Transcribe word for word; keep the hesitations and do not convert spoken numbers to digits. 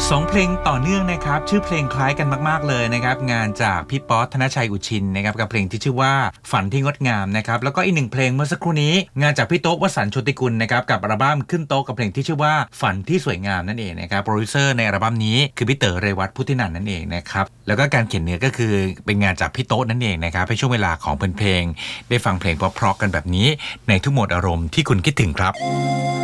สองเพลงต่อเนื่องนะครับชื่อเพลงคล้ายกันมากๆเลยนะครับงานจากพี่ป๊อตธนชัยอุชินนะครับกับเพลงที่ชื่อว่าฝันที่งดงามนะครับแล้วก็อีกหนึ่งเพลงเมื่อสักครู่นี้งานจากพี่โต๊ะวสันต์โชติกุลนะครับกับอัลบั้มขึ้นโต๊ะกับเพลงที่ชื่อว่าฝันที่สวยงามนั่นเองนะครับโปรดิวเซอร์ในอัลบั้มนี้คือพี่เต๋อเรวัตพุทธินันท์นั่นเองนะครับแล้วก็การเขียนเนื้อก็คือเป็นงานจากพี่โต๊ะนั่นเองนะครับให้ช่วงเวลาของเพลงได้ฟังเพลงเพราะๆกันแบบนี้ในทุกโหมดอารมณ์ที่คุณคิดถึงครับ